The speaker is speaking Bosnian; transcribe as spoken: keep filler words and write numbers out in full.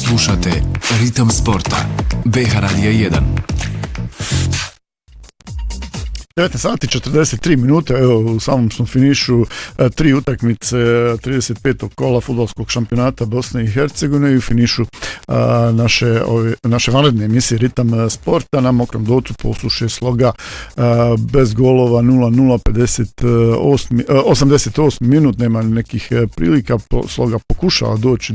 Slušate Ritam sporta. B H Radija jedan. devetnaest sati četrdeset tri minute, evo u samom smo finišu a, tri utakmice trideset petog kola fudbalskog šampionata Bosne i Hercegovine i u finišu a, naše, ove, naše vanredne emisije Ritam sporta. Na Mokrom Dolcu posluše sloga a, bez golova nula nula, pedeset osam, osamdeset osmi minut, nema nekih prilika, po, sloga pokušava doći